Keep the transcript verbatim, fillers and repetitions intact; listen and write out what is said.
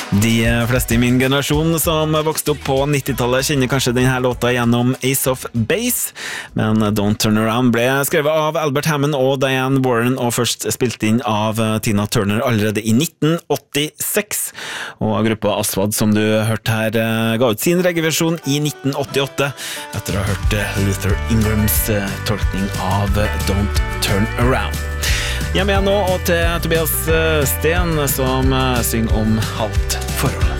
De fleste i min generasjon som vokste opp på nittitallet kjenner kanskje denne låta gjennom Ace of Base, men Don't Turn Around ble skrevet av Albert Hammond og Diane Warren og først spilt inn av Tina Turner allerede i nitten åttiseks, og gruppa Aswad som du hørte her ga ut sin reggae-versjon i nitten åttiåtte etter å ha hørt Luther Ingrams tolkning av Don't Turn Around. Hjem igjen nå og til Tobias Sten som synger om halvt forhold.